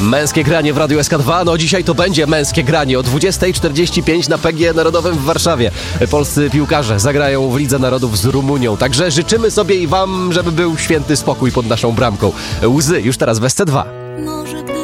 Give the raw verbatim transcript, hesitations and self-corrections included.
Męskie granie w Radiu S K dwa. No dzisiaj to będzie męskie granie o dwudziesta czterdzieści pięć na P G Narodowym w Warszawie. Polscy piłkarze zagrają w Lidze Narodów z Rumunią. Także życzymy sobie i wam, żeby był święty spokój pod naszą bramką. Łzy już teraz w S C dwa.